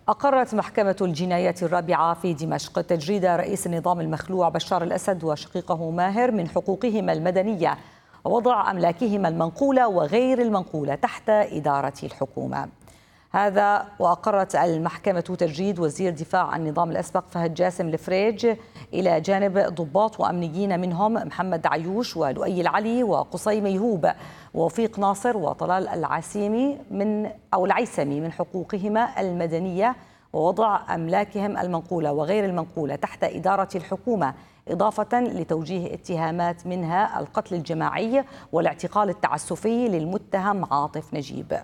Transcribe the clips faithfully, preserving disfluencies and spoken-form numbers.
أقرت محكمة الجنايات الرابعة في دمشق تجريد رئيس النظام المخلوع بشار الأسد وشقيقه ماهر من حقوقهما المدنية ووضع أملاكهما المنقولة وغير المنقولة تحت إدارة الحكومة. هذا وأقرت المحكمة تجريد وزير دفاع النظام الأسبق فهد جاسم الفريج إلى جانب ضباط وأمنيين منهم محمد عيوش ولؤي العلي وقصي ميهوب ووفيق ناصر وطلال العسيمي من أو العيسمي من حقوقهما المدنية ووضع أملاكهم المنقولة وغير المنقولة تحت إدارة الحكومة، إضافة لتوجيه اتهامات منها القتل الجماعي والاعتقال التعسفي للمتهم عاطف نجيب.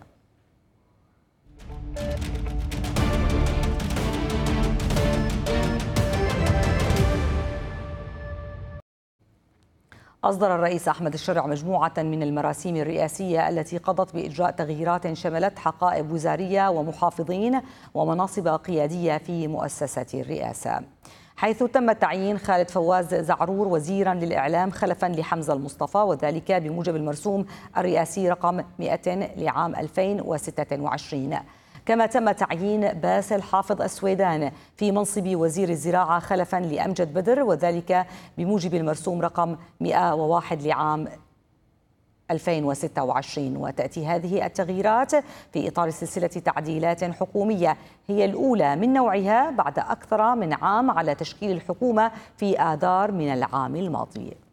أصدر الرئيس أحمد الشرع مجموعة من المراسيم الرئاسية التي قضت بإجراء تغييرات شملت حقائب وزارية ومحافظين ومناصب قيادية في مؤسسة الرئاسة، حيث تم تعيين خالد فواز زعرور وزيرا للإعلام خلفا لحمزة المصطفى، وذلك بموجب المرسوم الرئاسي رقم مئتين لعام ألفين وستة وعشرين. كما تم تعيين باسل حافظ السويدان في منصب وزير الزراعة خلفا لأمجد بدر، وذلك بموجب المرسوم رقم مئة وواحد لعام ألفين وستة وعشرين. وتأتي هذه التغييرات في إطار سلسلة تعديلات حكومية هي الأولى من نوعها بعد أكثر من عام على تشكيل الحكومة في آذار من العام الماضي.